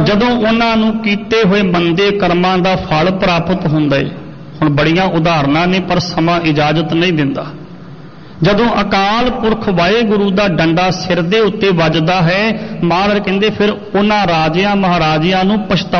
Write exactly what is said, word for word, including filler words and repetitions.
ਜਦੋਂ ਉਹਨਾਂ ਨੂੰ ਕੀਤੇ ਹੋਏ ਮੰਦੇ ਕਰਮਾਂ ਦਾ ਫਲ ਪ੍ਰਾਪਤ ਹੁੰਦਾ ਹੈ। ਹੁਣ ਬੜੀਆਂ ਉਦਾਹਰਨਾਂ ਨੇ ਪਰ ਸਮਾਂ ਇਜਾਜ਼ਤ ਨਹੀਂ ਦਿੰਦਾ। ਜਦੋਂ ਅਕਾਲ ਪੁਰਖ ਵਾਹਿਗੁਰੂ ਦਾ ਡੰਡਾ ਸਿਰ ਦੇ ਉੱਤੇ ਵੱਜਦਾ ਹੈ, ਮਹਾਰਾਜ ਕਹਿੰਦੇ ਫਿਰ ਉਹਨਾਂ ਰਾਜਿਆਂ ਮਹਾਰਾਜਿਆਂ ਨੂੰ ਪਛਤਾਉਣਾ